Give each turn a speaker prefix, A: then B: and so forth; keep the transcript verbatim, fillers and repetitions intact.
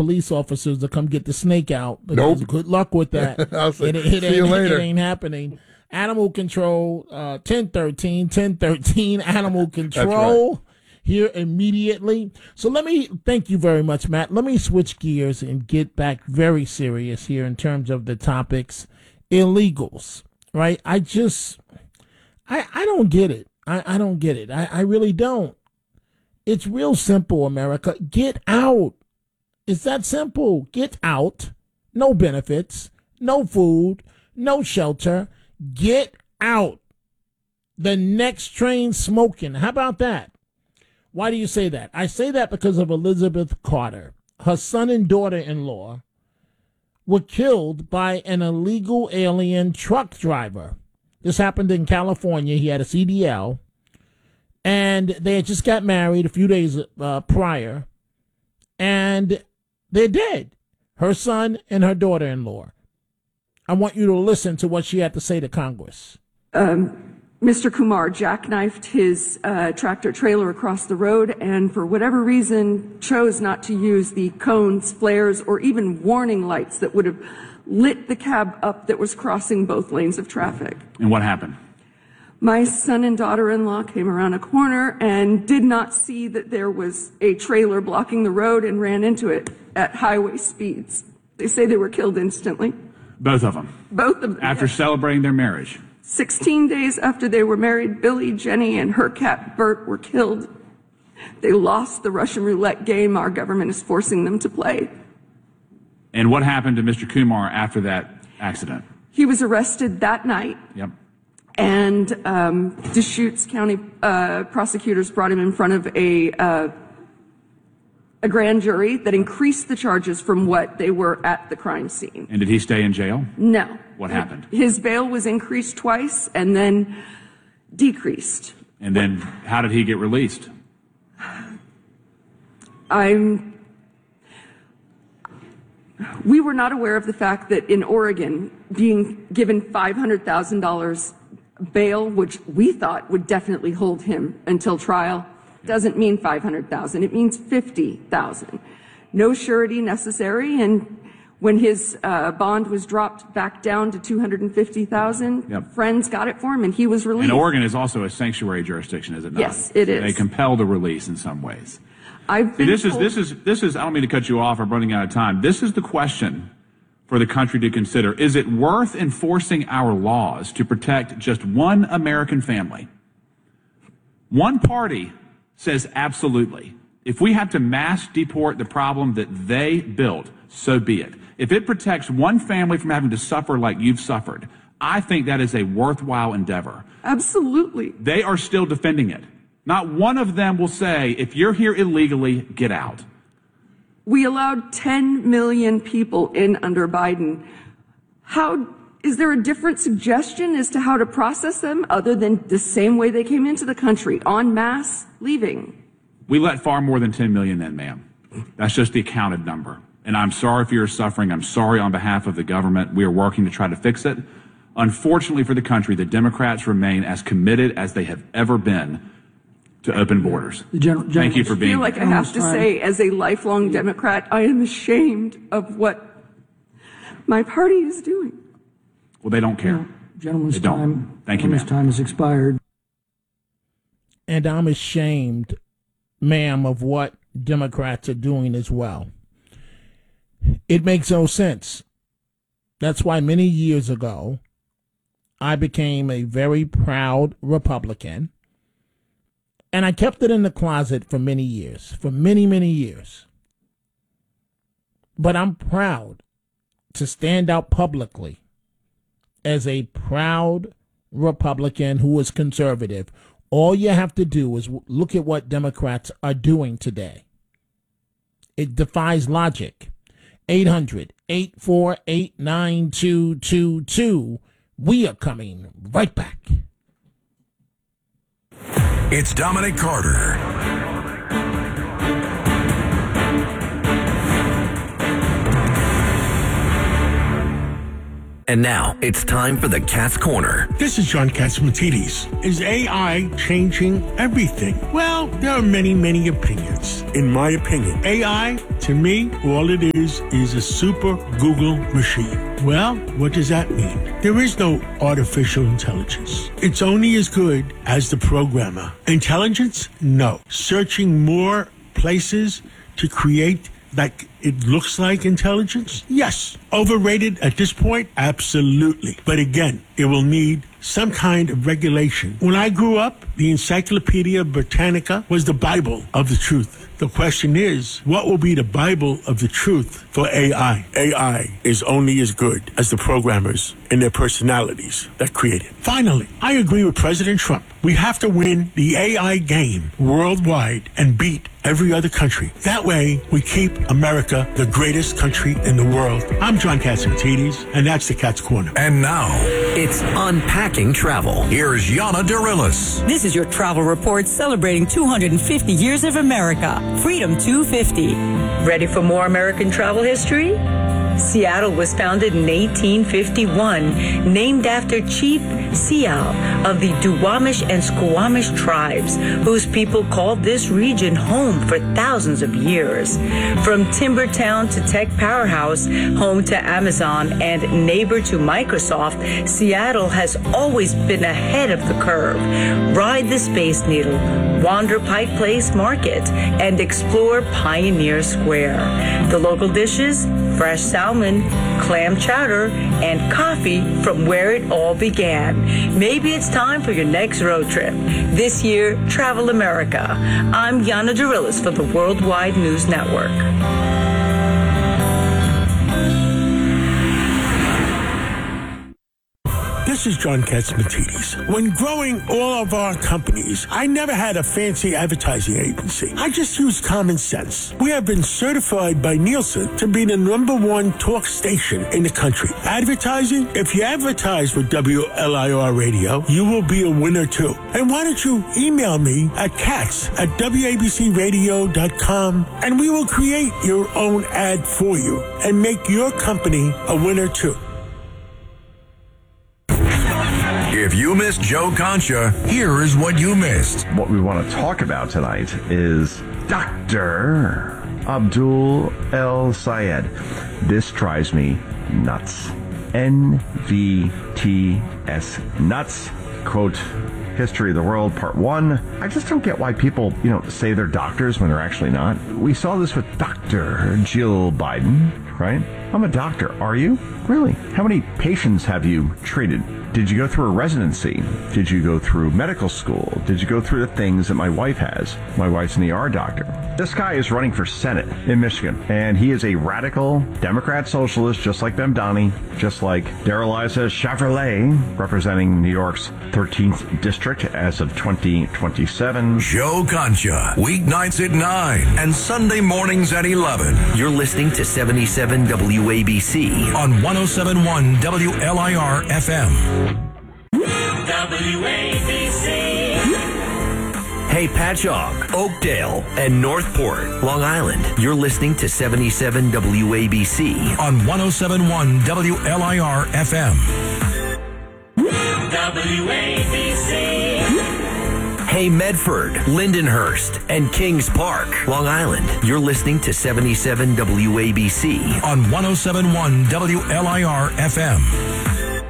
A: police officers to come get the snake out.
B: Nope.
A: Good luck with that.
B: I'll say,
A: it, it,
B: see
A: ain't,
B: you later.
A: It ain't happening. Animal Control, uh, ten thirteen, ten thirteen, Animal Control.
B: Right.
A: Here immediately. So let me thank you very much, Matt. Let me switch gears and get back very serious here in terms of the topics. Illegals, right? I just, I, I don't get it. I, I don't get it. I, I really don't. It's real simple, America. Get out. It's that simple. Get out. No benefits, no food, no shelter. Get out. The next train smoking. How about that? Why do you say that? I say that because of Elizabeth Carter. Her son and daughter-in-law were killed by an illegal alien truck driver. This happened in California. He had a C D L. And they had just got married a few days uh, prior. And they're dead. Her son and her daughter-in-law. I want you to listen to what she had to say to Congress.
C: Um. Mister Kumar jackknifed his uh, tractor trailer across the road and for whatever reason chose not to use the cones, flares, or even warning lights that would have lit the cab up that was crossing both lanes of traffic.
D: And what happened?
C: My son and daughter-in-law came around a corner and did not see that there was a trailer blocking the road and ran into it at highway speeds. They say they were killed instantly.
D: Both of them?
C: Both of them.
D: After
C: yes.
D: Celebrating their marriage?
C: Sixteen days after they were married, Billy, Jenny, and her cat Bert were killed. They lost the Russian roulette game our government is forcing them to play.
D: And what happened to Mister Kumar after that accident?
C: He was arrested that night.
D: Yep.
C: And um, Deschutes County uh, prosecutors brought him in front of a uh, a grand jury that increased the charges from what they were at the crime scene.
D: And did he stay in jail?
C: No.
D: What happened?
C: His bail was increased twice and then decreased.
D: And then how did he get released?
C: I'm. We were not aware of the fact that in Oregon, being given five hundred thousand dollars bail, which we thought would definitely hold him until trial, doesn't mean five hundred thousand dollars. It means fifty thousand dollars. No surety necessary. And when his uh, bond was dropped back down to two hundred fifty thousand dollars,
D: yep.
C: friends got it for him and he was released.
D: And Oregon is also a sanctuary jurisdiction, is it not?
C: Yes, it is.
D: They compel the release in some ways.
C: I've
D: See,
C: been
D: this is
C: told-
D: this is this is. I don't mean to cut you off. I'm running out of time. This is the question for the country to consider. Is it worth enforcing our laws to protect just one American family? One party says absolutely. If we have to mass deport the problem that they built, so be it. If it protects one family from having to suffer like you've suffered, I think that is a worthwhile endeavor.
C: Absolutely.
D: They are still defending it. Not one of them will say, if you're here illegally, get out.
C: We allowed ten million people in under Biden. How, is there a different suggestion as to how to process them other than the same way they came into the country, en masse, leaving?
D: We let far more than ten million in, ma'am. That's just the accounted number. And I'm sorry if you're suffering. I'm sorry on behalf of the government. We are working to try to fix it. Unfortunately for the country, the Democrats remain as committed as they have ever been to open borders.
E: The general, general,
D: Thank you for
C: I
D: being
C: feel like
D: here.
C: I have to say, as a lifelong Democrat, I am ashamed of what my party is doing.
D: Well, they don't care.
E: Gentleman's
D: They don't.
E: time.
D: Thank you,
E: Gentleman's
D: ma'am.
E: time has expired.
A: And I'm ashamed, ma'am, of what Democrats are doing as well. It makes no sense. That's why many years ago, I became a very proud Republican. And I kept it in the closet for many years, for many, many years. But I'm proud to stand out publicly as a proud Republican who is conservative. All you have to do is look at what Democrats are doing today. It defies logic. eight hundred, eight four eight, nine two two two. We are coming right back.
F: It's Dominic Carter. And now it's time for the Cat's Corner.
B: This is John Catsimatidis. Is A I changing everything? Well, there are many, many opinions. In my opinion, A I, to me, all it is is a super Google machine. Well, what does that mean? There is no artificial intelligence. It's only as good as the programmer. Intelligence? No. Searching more places to create like it looks like intelligence? Yes. Overrated at this point? Absolutely. But again, it will need some kind of regulation. When I grew up, the Encyclopedia Britannica was the Bible of the truth. The question is, what will be the Bible of the truth for A I? A I is only as good as the programmers and their personalities that create it. Finally, I agree with President Trump. We have to win the A I game worldwide and beat every other country. That way, we keep America the greatest country in the world. I'm John Catsimatidis, and that's the Cat's Corner.
F: And now, it's Unpacking Travel. Here's Yana Dirilis.
E: This is your travel report celebrating two hundred fifty years of America. Freedom two fifty. Ready for more American travel history? Seattle was founded in eighteen fifty-one, named after Chief Sial of the Duwamish and Squamish tribes, whose people called this region home for thousands of years. From timber town to tech powerhouse, home to Amazon and neighbor to Microsoft, Seattle has always been ahead of the curve. Ride the Space Needle, wander Pike Place Market, and explore Pioneer Square. The local dishes? Fresh salmon, clam chowder, and coffee from where it all began. Maybe it's time for your next road trip. This year, Travel America. I'm Yana Dirilis for the Worldwide News Network.
B: This is John Catsimatidis. When growing all of our companies, I never had a fancy advertising agency. I just used common sense. We have been certified by Nielsen to be the number one talk station in the country. Advertising? If you advertise with W L I R Radio, you will be a winner too. And why don't you email me at cats at W A B C radio dot com and we will create your own ad for you and make your company a winner too.
F: If you missed Joe Concha, here is what you missed.
G: What we want to talk about tonight is Doctor Abdul El Sayed. This drives me nuts. N V T S, nuts. Quote, History of the World, Part one. I just don't get why people, you know, say they're doctors when they're actually not. We saw this with Doctor Jill Biden, right? I'm a doctor. Are you? Really? How many patients have you treated? Did you go through a residency? Did you go through medical school? Did you go through the things that my wife has? My wife's an E R doctor. This guy is running for Senate in Michigan, and he is a radical Democrat socialist, just like Bemdani, just like Dareliza Chevrolet, representing New York's thirteenth district as of twenty twenty-seven.
F: Joe Concha, weeknights at nine and Sunday mornings at eleven.
H: You're listening to seventy-seven W A B C
F: on one oh seven point one W L I R F M.
H: W A B C. Hey, Patchogue, Oakdale, and Northport, Long Island. You're listening to seventy-seven W A B C
F: on one oh seven point one W L I R F M.
H: W A B C. Hey, Medford, Lindenhurst, and Kings Park, Long Island. You're listening to seventy-seven W A B C
F: on one oh seven point one W L I R F M.